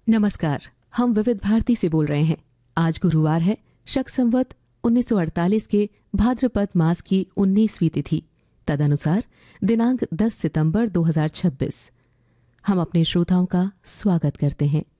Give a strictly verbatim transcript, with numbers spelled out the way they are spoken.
नमस्कार, हम विविध भारती से बोल रहे हैं। आज गुरुवार है, शक संवत उन्नीस सौ अड़तालीस के भाद्रपद मास की उन्नीसवीं तिथि, तदनुसार दिनांक दस सितंबर दो हज़ार छब्बीस। हम अपने श्रोताओं का स्वागत करते हैं।